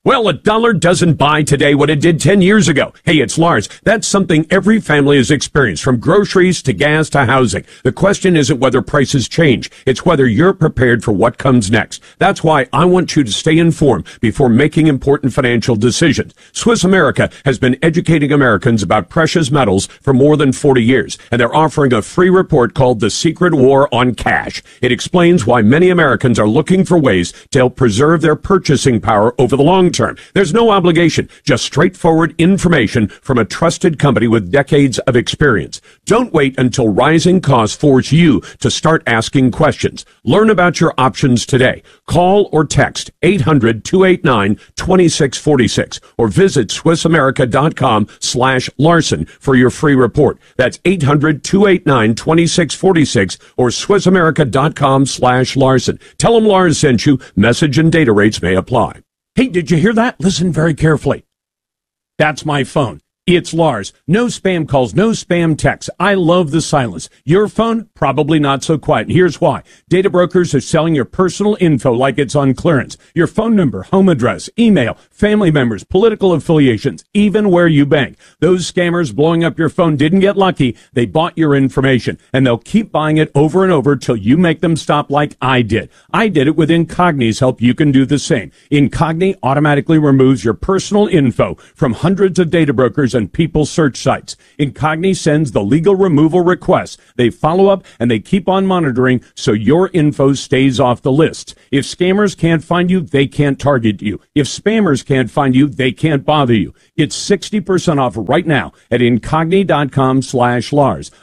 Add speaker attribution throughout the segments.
Speaker 1: Well, a dollar doesn't buy today what it did 10 years ago. Hey, it's Lars. That's something every family has experienced, from groceries to gas to housing. The question isn't whether prices change. It's whether you're prepared for what comes next. That's why I want you to stay informed before making important financial decisions. Swiss America has been educating Americans about precious metals for more than 40 years, and they're offering a free report called The Secret War on Cash. It explains why many Americans are looking for ways to help preserve their purchasing power over the long term. There's no obligation, just straightforward information from a trusted company with decades of experience. Don't wait until rising costs force you to start asking questions. Learn about your options today. Call or text 800-289-2646 or visit SwissAmerica.com/Larson for your free report. That's 800-289-2646 or SwissAmerica.com/Larson. Tell them Lars sent you. Message and data rates may apply. Hey, did you hear that? Listen very carefully. That's my phone. It's Lars. No spam calls, no spam texts. I love the silence. Your phone, probably not so quiet. And here's why. Data brokers are selling your personal info like it's on clearance. Your phone number, home address, email, family members, political affiliations, even where you bank. Those scammers blowing up your phone didn't get lucky. They bought your information, and they'll keep buying it over and over till you make them stop, like I did. I did it with Incogni's help. You can do the same. Incogni automatically removes your personal info from hundreds of data brokers and people search sites. Incogni sends the legal removal requests. They follow up and they keep on monitoring so your info stays off the lists. If scammers can't find you, they can't target you. If spammers can't find you, they can't bother you. Get 60% off right now at Incogni.com/Lars.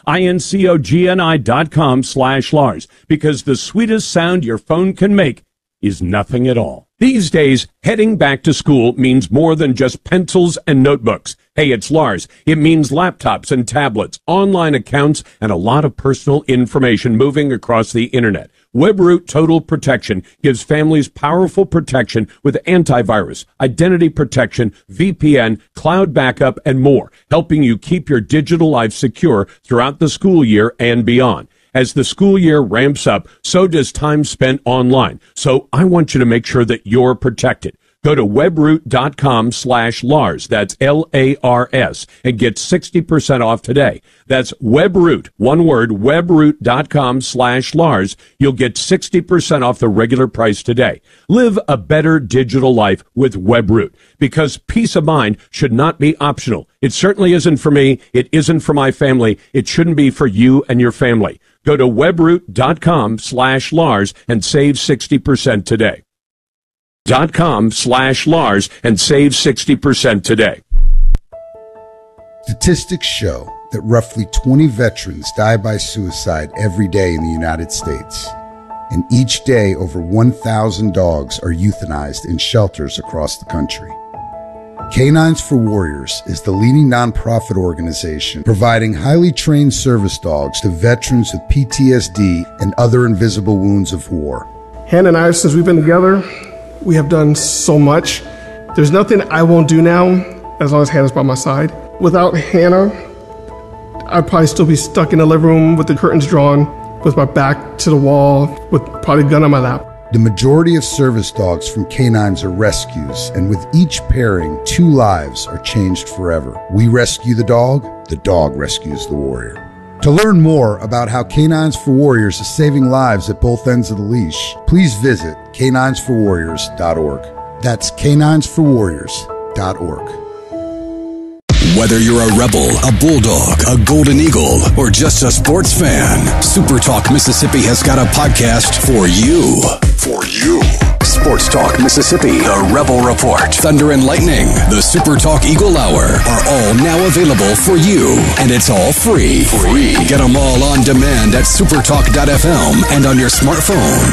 Speaker 1: INCOGNI.com/Lars. Because the sweetest sound your phone can make is nothing at all. These days, heading back to school means more than just pencils and notebooks. Hey, it's Lars. It means laptops and tablets, online accounts, and a lot of personal information moving across the internet. WebRoot Total Protection gives families powerful protection with antivirus, identity protection, VPN, cloud backup, and more, helping you keep your digital life secure throughout the school year and beyond. As the school year ramps up, so does time spent online. So I want you to make sure that you're protected. Go to webroot.com/Lars. That's LARS, and get 60% off today. That's WebRoot, one word, webroot.com/Lars. You'll get 60% off the regular price today. Live a better digital life with WebRoot, because peace of mind should not be optional. It certainly isn't for me. It isn't for my family. It shouldn't be for you and your family. Go to webroot.com/Lars and save 60% today. .com/Lars and save 60% today.
Speaker 2: Statistics show that roughly 20 veterans die by suicide every day in the United States. And each day, over 1,000 dogs are euthanized in shelters across the country. Canines for Warriors is the leading nonprofit organization providing highly trained service dogs to veterans with PTSD and other invisible wounds of war.
Speaker 3: Hannah and I, since we've been together, we have done so much. There's nothing I won't do now as long as Hannah's by my side. Without Hannah, I'd probably still be stuck in the living room with the curtains drawn, with my back to the wall, with probably a gun on my lap.
Speaker 2: The majority of service dogs from canines are rescues, and with each pairing, 2 lives are changed forever. We rescue the dog rescues the warrior. To learn more about how Canines for Warriors is saving lives at both ends of the leash, please visit caninesforwarriors.org. That's caninesforwarriors.org.
Speaker 4: Whether you're a Rebel, a Bulldog, a Golden Eagle, or just a sports fan, Super Talk Mississippi has got a podcast for you. For you. Sports Talk Mississippi, the Rebel Report, Thunder and Lightning, the Super Talk Eagle Hour are all now available for you. And it's all free. Get them all on demand at supertalk.fm and on your smartphone.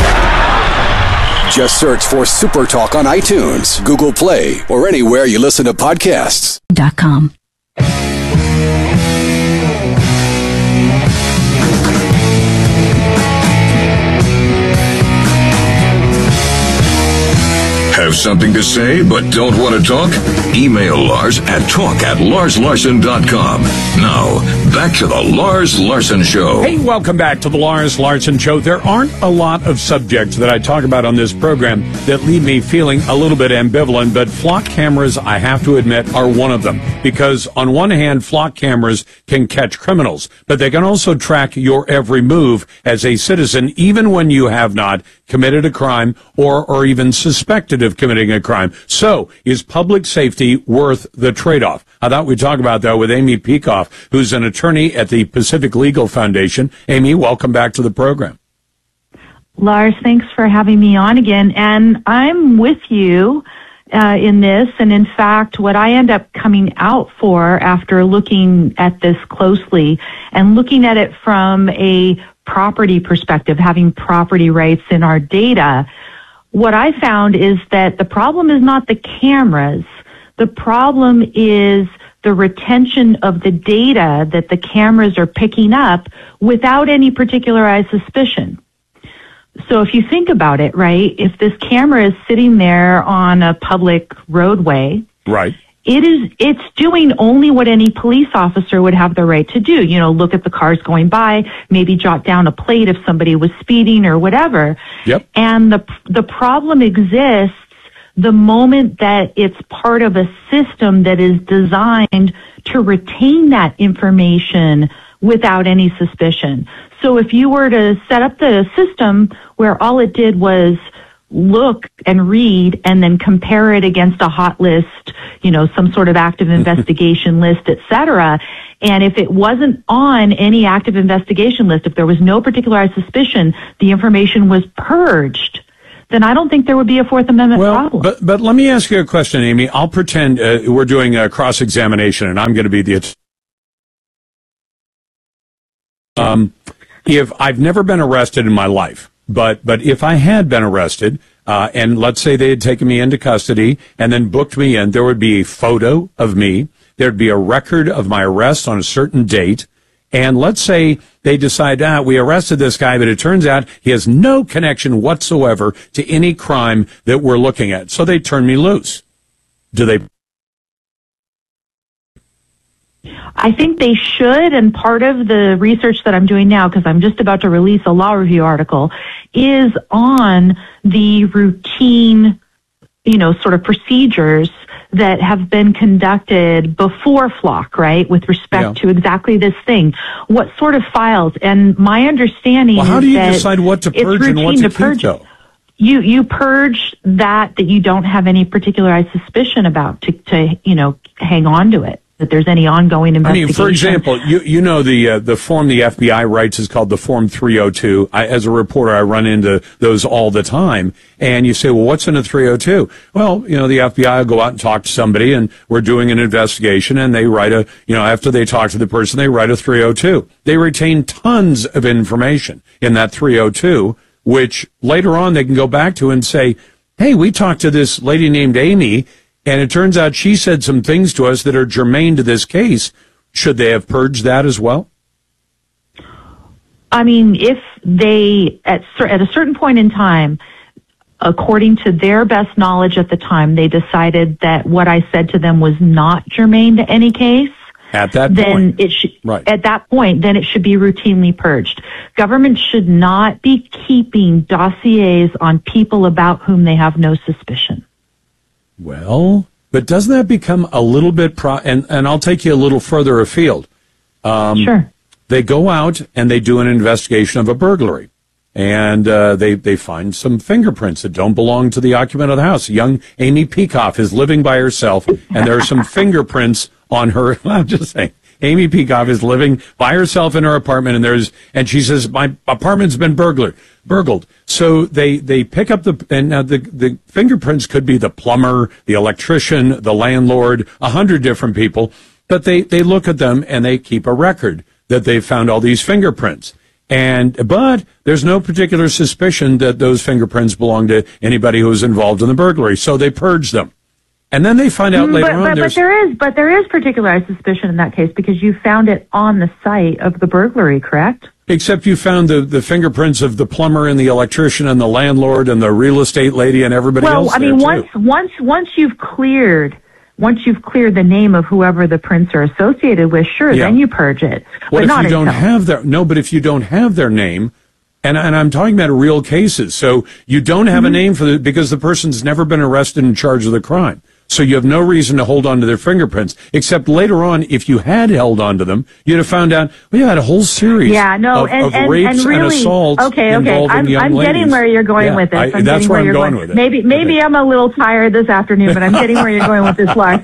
Speaker 4: Just search for Super Talk on iTunes, Google Play, or anywhere you listen to podcasts.
Speaker 5: .com.
Speaker 6: Have something to say but don't want to talk?
Speaker 5: Email Lars at talk@LarsLarson.com. Now, back to the Lars Larson Show.
Speaker 1: Hey, welcome back to the Lars Larson Show. There aren't a lot of subjects that I talk about on this program that leave me feeling a little bit ambivalent, but flock cameras, I have to admit, are one of them. Because on one hand, flock cameras can catch criminals, but they can also track your every move as a citizen, even when you have not committed a crime or even suspected of committing a crime. So, is public safety worth the trade-off? I thought we'd talk about that with Amy Peikoff, who's an attorney at the Pacific Legal Foundation. Amy, welcome back to the program.
Speaker 6: Lars, thanks for having me on again. And I'm with you in this. And in fact, what I end up coming out for after looking at this closely and looking at it from a property perspective, having property rights in our data, what I found is that the problem is not the cameras. The problem is the retention of the data that the cameras are picking up without any particularized suspicion. So if you think about it, right, if this camera is sitting there on a public roadway,
Speaker 1: right,
Speaker 6: it's doing only what any police officer would have the right to do. You know, look at the cars going by, maybe jot down a plate if somebody was speeding or whatever.
Speaker 1: Yep.
Speaker 6: And the problem exists the moment that it's part of a system that is designed to retain that information without any suspicion. So if you were to set up the system where all it did was look and read and then compare it against a hot list, you know, some sort of active investigation list, et cetera, and if it wasn't on any active investigation list, if there was no particularized suspicion, the information was purged, then I don't think there would be a Fourth Amendment problem.
Speaker 1: But let me ask you a question, Amy. I'll pretend we're doing a cross-examination, and I'm going to be the if I've never been arrested in my life, but if I had been arrested, and let's say they had taken me into custody and then booked me in, there would be a photo of me. There'd be a record of my arrest on a certain date. And let's say they decide, we arrested this guy, but it turns out he has no connection whatsoever to any crime that we're looking at. So they turn me loose. Do they?
Speaker 6: I think they should, and part of the research that I'm doing now, because I'm just about to release a law review article, is on the routine, you know, sort of procedures that have been conducted before Flock, right, with respect to exactly this thing. What sort of files? And my understanding is that
Speaker 1: how do you decide what to purge and what to keep, though?
Speaker 6: You purge that you don't have any particularized suspicion about to you know, hang on to it, that there's any ongoing investigation.
Speaker 1: I mean, for example, you know the form the FBI writes is called the Form 302. As a reporter, I run into those all the time. And you say, well, what's in a 302? Well, you know, the FBI will go out and talk to somebody, and we're doing an investigation, and they write after they talk to the person, they write a 302. They retain tons of information in that 302, which later on they can go back to and say, hey, we talked to this lady named Amy, and it turns out she said some things to us that are germane to this case. Should they have purged that as well?
Speaker 6: I mean, if they, at a certain point in time, according to their best knowledge at the time, they decided that what I said to them was not germane to any case,
Speaker 1: at that
Speaker 6: then
Speaker 1: point,
Speaker 6: it should,
Speaker 1: right.
Speaker 6: At that point, then it should be routinely purged. Government should not be keeping dossiers on people about whom they have no suspicion.
Speaker 1: Well, but doesn't that become a little bit and I'll take you a little further afield.
Speaker 6: Sure.
Speaker 1: They go out and they do an investigation of a burglary, and they find some fingerprints that don't belong to the occupant of the house. Young Amy Peikoff is living by herself, and there are some fingerprints on her. I'm just saying, Amy Peikoff is living by herself in her apartment, and she says, my apartment's been burgled. So they pick up the fingerprints could be the plumber, the electrician, the landlord, 100 different people, but they look at them and they keep a record that they found all these fingerprints. But there's no particular suspicion that those fingerprints belong to anybody who was involved in the burglary. So they purge them. And then they find out later on.
Speaker 6: But there is particularized suspicion in that case because you found it on the site of the burglary, correct?
Speaker 1: Except you found the fingerprints of the plumber and the electrician and the landlord and the real estate lady and everybody else.
Speaker 6: Well, I mean, once you've cleared once you've cleared the name of whoever the prints are associated with, sure, then you purge it.
Speaker 1: What if you don't have their, no, but if you don't have their name, and I'm talking about real cases, so you don't have a name for because the person's never been arrested and charged with a crime. So you have no reason to hold on to their fingerprints, except later on, if you had held on to them, you'd have found out, well, you had a whole series of rapes and assaults involving young
Speaker 6: I'm
Speaker 1: ladies.
Speaker 6: getting where you're going with this.
Speaker 1: That's where I'm going with it.
Speaker 6: Maybe I'm a little tired this afternoon, but I'm getting where you're going with this, Lars.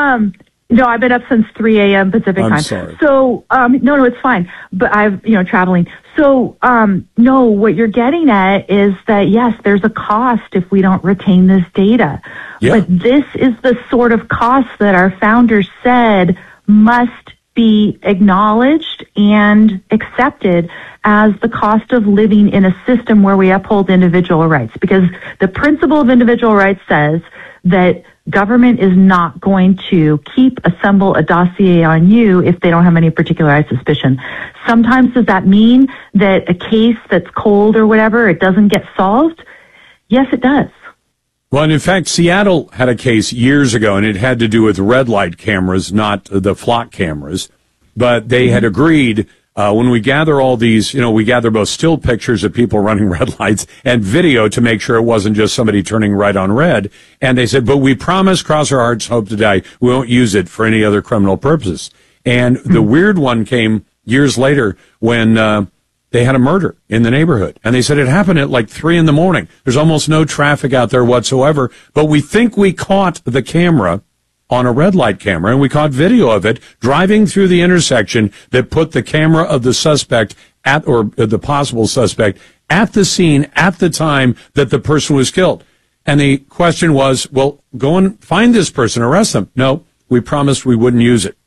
Speaker 6: No, I've been up since 3 a.m. Pacific time.
Speaker 1: I'm sorry.
Speaker 6: So, no, it's fine. But traveling. So, no, what you're getting at is that, yes, there's a cost if we don't retain this data. Yeah. But this is the sort of cost that our founders said must be acknowledged and accepted as the cost of living in a system where we uphold individual rights. Because the principle of individual rights says that government is not going to assemble a dossier on you if they don't have any particularized suspicion. Sometimes does that mean that a case that's cold or whatever, it doesn't get solved? Yes, it does.
Speaker 1: Well, and in fact, Seattle had a case years ago, and it had to do with red light cameras, not the flock cameras. But they had agreed, when we gather all these, we gather both still pictures of people running red lights and video to make sure it wasn't just somebody turning right on red. And they said, but we promise, cross our hearts, hope to die, we won't use it for any other criminal purposes. And the weird one came years later when they had a murder in the neighborhood. And they said it happened at like 3 a.m. There's almost no traffic out there whatsoever. But we think we caught the camera on a red light camera, and we caught video of it driving through the intersection that put the camera of the suspect or the possible suspect at the scene at the time that the person was killed. And the question was, well, go and find this person, arrest them. No, we promised we wouldn't use it.